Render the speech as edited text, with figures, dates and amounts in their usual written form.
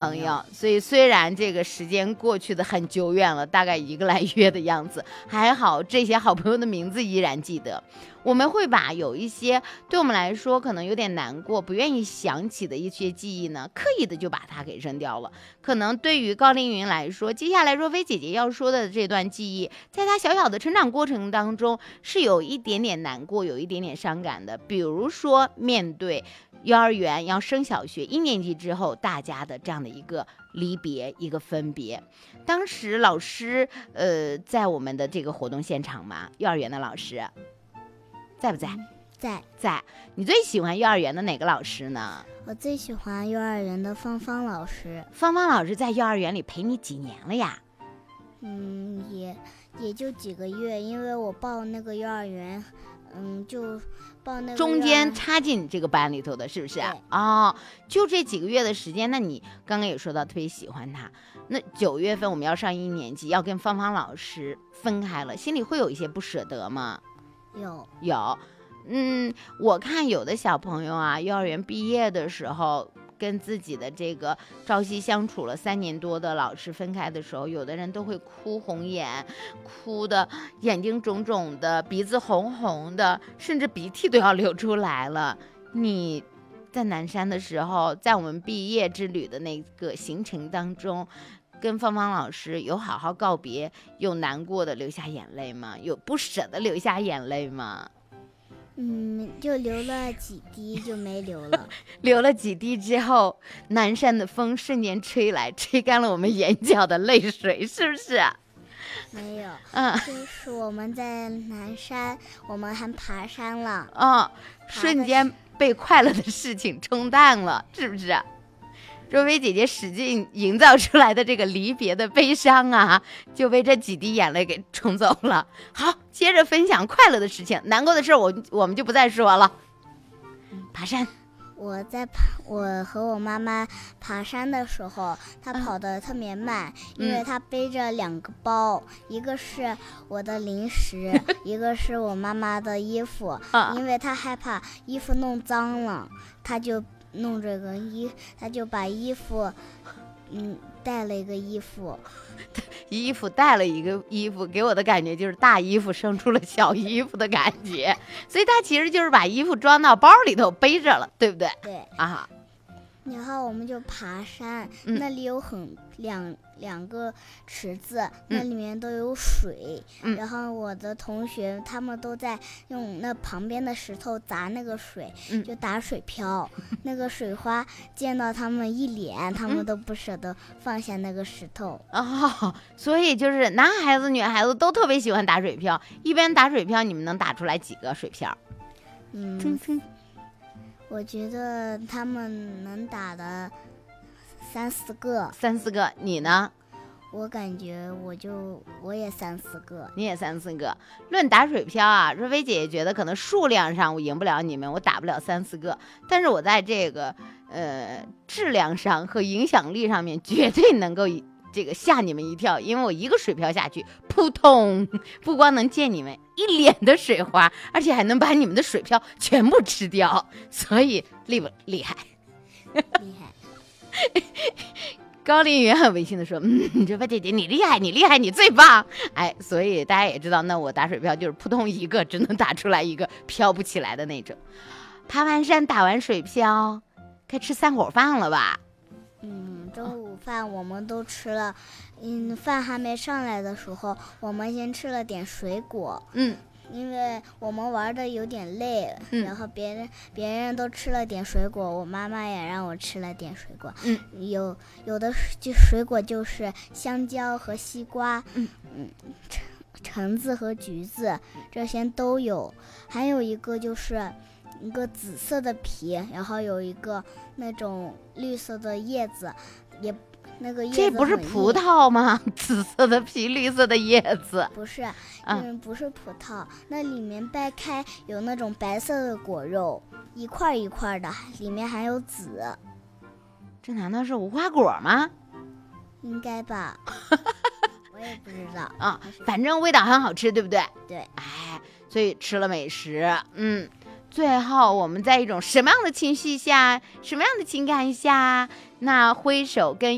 朋友，所以虽然这个时间过去的很久远了，大概1个来月的样子，还好这些好朋友的名字依然记得。我们会把有一些对我们来说可能有点难过、不愿意想起的一些记忆呢，刻意的就把它给扔掉了。可能对于高凌云来说，接下来若飞姐姐要说的这段记忆，在她小小的成长过程当中是有一点点难过，有一点点伤感的。比如说面对幼儿园要升小学1年级之后，大家的这样的一个离别，一个分别。当时老师在我们的这个活动现场嘛，幼儿园的老师在不在？在。你最喜欢幼儿园的哪个老师呢？ 我最喜欢幼儿园的芳芳老师。 芳芳老师在幼儿园里陪你几年了呀？ 也就几个月，因为我报那个幼儿园，就报那个中间插进这个班里头的，是不是？哦，就这几个月的时间。那你刚刚也说到特别喜欢他，那9月份我们要上1年级，要跟芳芳老师分开了，心里会有一些不舍得吗？有。我看有的小朋友啊，幼儿园毕业的时候，跟自己的这个朝夕相处了3年多的老师分开的时候，有的人都会哭红眼，哭的眼睛肿肿的，鼻子红红的，甚至鼻涕都要流出来了。你在南山的时候，在我们毕业之旅的那个行程当中，跟芳芳老师有好好告别，有难过的流下眼泪吗？有不舍得流下眼泪吗？ 就流了几滴就没流了。 流了几滴之后，南山的风瞬间吹来，吹干了我们眼角的泪水，是不是？ 没有，就是我们在南山，我们还爬山了。 瞬间被快乐的事情冲淡了，是不是？若薇姐姐使劲营造出来的这个离别的悲伤啊，就被这几滴眼泪给冲走了。好，接着分享快乐的事情，难过的事我们就不再说了。爬山， 我和我妈妈爬山的时候，她跑得特别慢，因为她背着2个包，一个是我的零食，一个是我妈妈的衣服，因为她害怕衣服弄脏了，她就弄这个他就把衣服带了一个衣服带了一个衣服，给我的感觉就是大衣服生出了小衣服的感觉，所以他其实就是把衣服装到包里头背着了，对不对？ 对啊。 然后我们就爬山，那里有两个池子，那里面都有水，然后我的同学他们都在用那旁边的石头砸那个水，就打水漂，那个水花溅到他们一脸，他们都不舍得放下那个石头。 所以就是男孩子女孩子都特别喜欢打水漂。一般打水漂你们能打出来几个水漂？ 我觉得他们能打的3-4个。 3-4个，你呢？ 我感觉我也3-4个。 你也3-4个。论打水漂啊，若薇姐姐觉得可能数量上我赢不了你们，我打不了3-4个，但是我在这个质量上和影响力上面绝对能够这个吓你们一跳，因为我一个水漂下去，扑通，不光能溅你们一脸的水花，而且还能把你们的水漂全部吃掉，所以厉不厉害？ 厉害。 高凌云很违心的说：“这位姐姐你厉害，你厉害，你最棒！”所以大家也知道，那我打水漂就是扑通一个，只能打出来一个，飘不起来的那种。爬完山打完水漂，该吃3口饭了吧？ 中午饭我们都吃了，饭还没上来的时候，我们先吃了点水果，因为我们玩的有点累，然后别人都吃了点水果，我妈妈也让我吃了点水果，有的水果就是香蕉和西瓜，橙子和橘子，这些都有，还有一个就是一个紫色的皮，然后有一个那种绿色的叶子，那个叶子这不是葡萄吗？紫色的皮，绿色的叶子。 不是，不是葡萄，那里面掰开有那种白色的果肉，一块一块的，里面还有籽。 这难道是无花果吗？ 应该吧。我也不知道啊，反正味道很好吃，对不对？ 对。 所以吃了美食，最后我们在一种什么样的情绪下，什么样的情感下，那挥手跟